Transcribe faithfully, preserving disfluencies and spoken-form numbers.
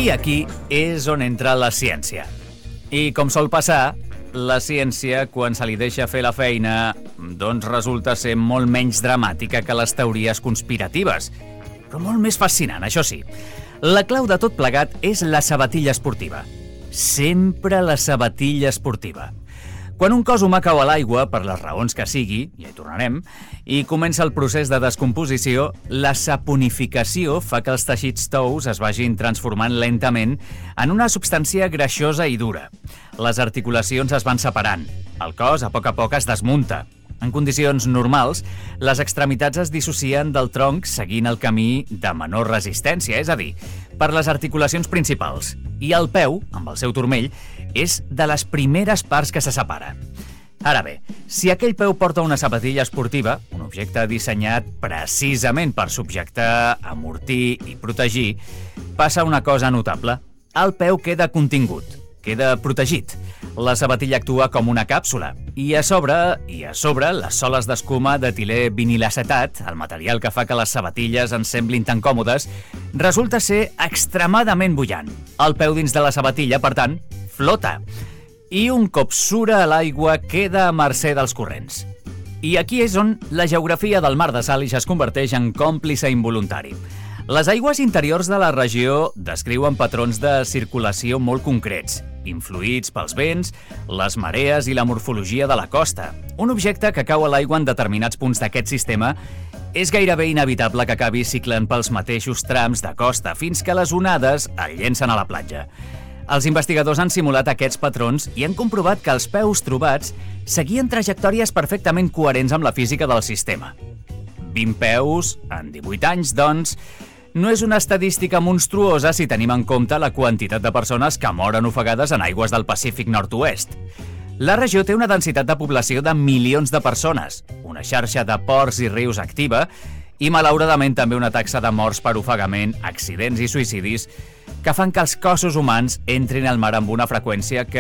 I aquí és on entra la ciència. I com sol passar, la ciència, quan se li deixa fer la feina, doncs resulta ser molt menys dramàtica que les teories conspiratives, però molt més fascinant, això sí. La clau de tot plegat és la sabatilla esportiva. Sempre la sabatilla esportiva. Quan un cos humà cau a l'aigua, per les raons que sigui, ja hi tornarem, i comença el procés de descomposició, la saponificació fa que els teixits tous es vagin transformant lentament en una substància greixosa i dura. Les articulacions es van separant. El cos, a poc a poc, es desmunta. En condicions normals, les extremitats es dissocien del tronc seguint el camí de menor resistència, és a dir, per les articulacions principals. I el peu, amb el seu turmell, és de les primeres parts que se separa. Ara bé, si aquell peu porta una sapatilla esportiva, un objecte dissenyat precisament per subjectar, amortir i protegir, passa una cosa notable. El peu queda contingut, queda protegit. La sabatilla actua com una càpsula i a sobre, i a sobre, les soles d'escuma d'etilè vinilacetat, el material que fa que les sabatilles ens semblin tan còmodes, resulta ser extremadament bullant. El peu dins de la sabatilla, per tant, flota. I un cop surt a l'aigua queda a mercè dels corrents. I aquí és on la geografia del mar de Salish es converteix en còmplice involuntari. Les aigües interiors de la regió descriuen patrons de circulació molt concrets, influïts pels vents, les marees i la morfologia de la costa. Un objecte que cau a l'aigua en determinats punts d'aquest sistema és gairebé inevitable que acabi ciclant pels mateixos trams de costa fins que les onades el llencen a la platja. Els investigadors han simulat aquests patrons i han comprovat que els peus trobats seguien trajectòries perfectament coherents amb la física del sistema. vint peus en divuit anys, doncs, no és una estadística monstruosa si tenim en compte la quantitat de persones que moren ofegades en aigües del Pacífic nord-oest. La regió té una densitat de població de milions de persones, una xarxa de ports i rius activa i, malauradament, també una taxa de morts per ofegament, accidents i suïcidis que fan que els cossos humans entrin al mar amb una freqüència que